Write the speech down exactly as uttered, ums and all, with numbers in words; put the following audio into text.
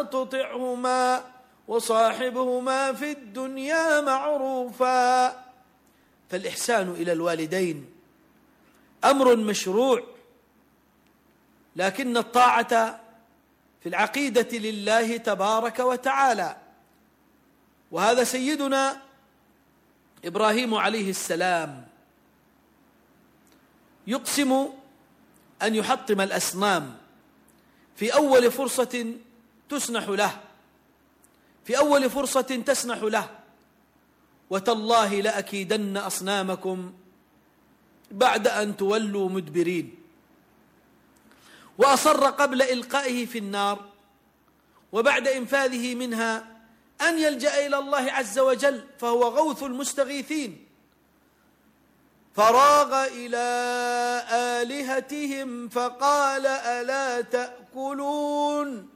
تطعهما وصاحبهما في الدنيا معروفا. فالإحسان إلى الوالدين أمر مشروع، لكن الطاعة في العقيدة لله تبارك وتعالى. وهذا سيدنا إبراهيم عليه السلام يقسم أن يحطم الأصنام في أول فرصة تسنح له في أول فرصة تسنح له: وتالله لأكيدن أصنامكم بعد أن تولوا مدبرين. وأصر قبل إلقائه في النار وبعد إنفاذه منها أن يلجأ إلى الله عز وجل، فهو غوث المستغيثين. فراغ إلى آلهتهم فقال: ألا تأكلون؟